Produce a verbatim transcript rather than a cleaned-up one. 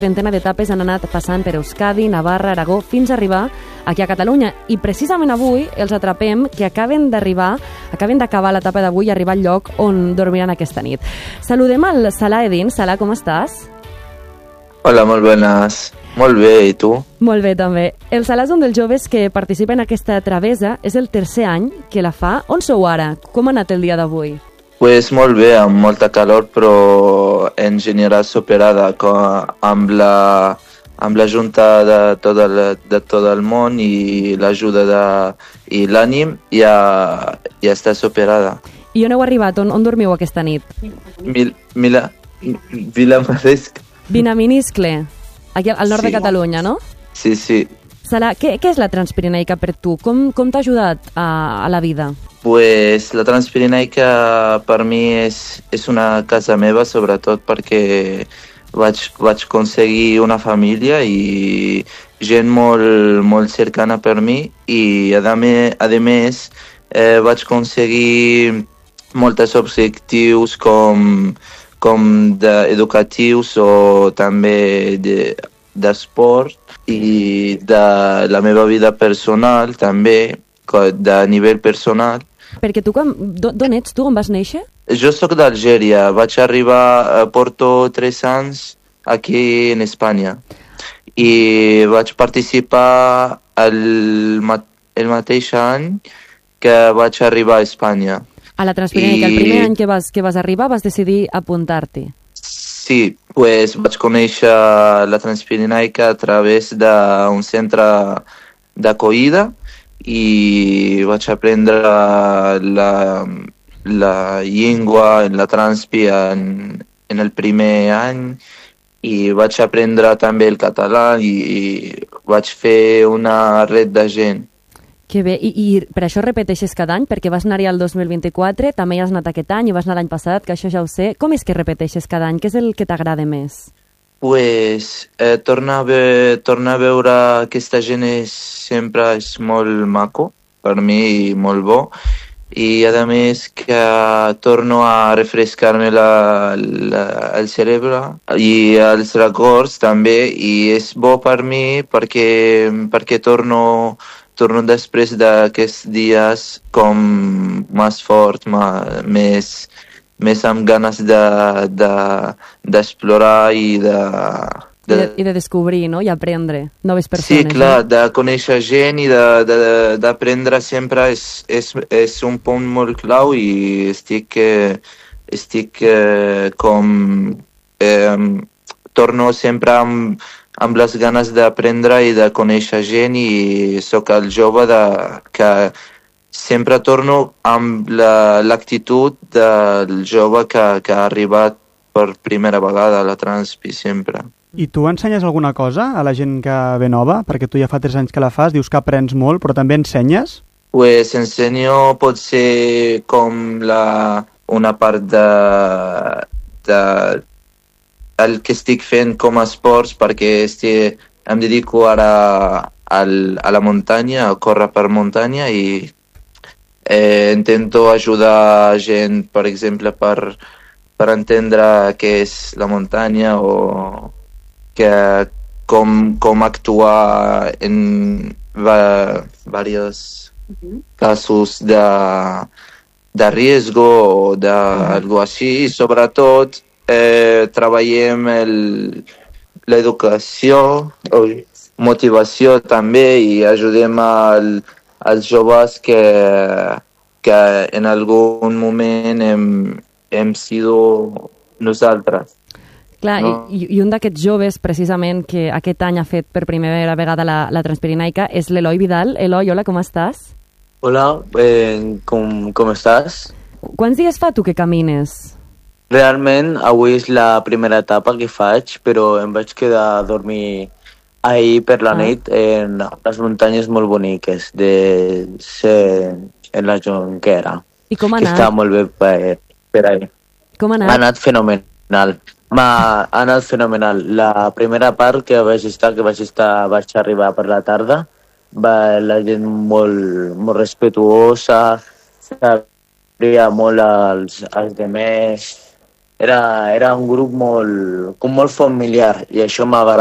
trentena d'etapes han anat passant per Euskadi, Navarra, Aragó, fins a arribar aquí a Catalunya. I precisament avui els atrapem que acaben d'arribar, acaben d'acabar l'etapa d'avui i arribar al lloc on dormiran aquesta nit. Saludem al Salah Eddin. Salah, com estàs? Hola, molt bones. Molt bé, i tu? Molt bé, també. El Salah és un dels joves que participa en aquesta travessa. És el tercer any que la fa. On sou ara? Com ha anat el dia d'avui? Pues molt bé, amb molta calor, però en general superada amb la, amb la junta de tot el, de tot el món i l'ajuda de, i l'ànim ja, ja està superada. I on heu arribat? On, on dormiu aquesta nit? Mil, mila, Vilamaniscle. Vinaminiscle, aquí al nord Sí. de Catalunya, no? Sí, sí. Salah, què, què és la Transpirenaica per tu? Com, com t'ha ajudat a, a la vida? Pues la Transpirenaica per mi és, és una casa meva, sobretot perquè vaig, vaig aconseguir una família i gent molt, molt cercana per mi i a més, a més eh, vaig aconseguir molts objectius com, com educatius o també de, d'esport i de la meva vida personal també, de nivell personal. Perquè tu, d'on ets tu? On vas néixer? Jo sóc d'Algèria. Vaig arribar, porto tres anys aquí en Espanya. I vaig participar el, el mateix any que vaig arribar a Espanya. A la Transpirenaica, I... el primer any que vas, que vas arribar vas decidir apuntar-t'hi. Sí, pues vaig conèixer la Transpirenaica a través d'un centre d'acollida i vaig aprendre la, la llengua en la Transpi en, en el primer any i vaig aprendre també el català i, i vaig fer una red de gent. Que bé, I, i per això repeteixes cada any, perquè vas anar-hi al dos mil vint-i-quatre, també hi has anat aquest any i vas anar l'any passat, que això ja ho sé. Com és que repeteixes cada any? Què és el que t'agrada més? Pues eh, tornar, a ve, tornar a veure aquesta gent és, sempre és molt maco per mi i molt bo i a més que torno a refrescar-me la, la, el cerebre i els records també i és bo per mi perquè, perquè torno, torno després d'aquests dies com més fort, més més amb ganes d'explorar de, de, i de... De... I, de, I de descobrir, no? I aprendre noves persones. Sí, clar, no? de conèixer gent i d'aprendre sempre és, és, és un punt molt clau i estic, eh, estic eh, com... Eh, torno sempre amb, amb les ganes d'aprendre i de conèixer gent i sóc el jove de, que sempre torno amb l'actitud la, del jove que, que ha arribat per primera vegada a la Transpi, sempre. I tu ensenyes alguna cosa a la gent que ve nova? Perquè tu ja fa tres anys que la fas, dius que aprens molt, però també ensenyes? Pues ensenyo pot ser com la, una part de, de el que estic fent com a esports, perquè estic, em dedico ara al, a la muntanya, a córrer per muntanya i Eh, intento ajudar gent, per exemple, per, per entendre què és la muntanya o que, com, com actuar en va, varios uh-huh. casos de, de riesgo o d'algo així. I sobretot eh, treballem l'educació, motivació també i ajudem al els joves que, que en algun moment hem, hem sido nosaltres. Clar, no? i, i un d'aquests joves, precisament, que aquest any ha fet per primera vegada la, la Transpirenaica, és l'Eloi Vidal. Eloi, hola, com estàs? Hola, eh, com, com estàs? Quants dies fa tu que camines? Realment, avui és la primera etapa que faig, però em vaig quedar a dormir ahir per la ah. nit en les muntanyes molt boniques de ser en la Jonquera. I com ha anat? Que està molt bé per, per ahir. Com ha anat? Ha anat fenomenal. Ha anat fenomenal. La primera part que vaig estar, que vaig estar, vaig arribar per la tarda, va la gent molt, molt respetuosa, sabria molt als, als demés, era, era un grup molt, com molt familiar i això m'agrada.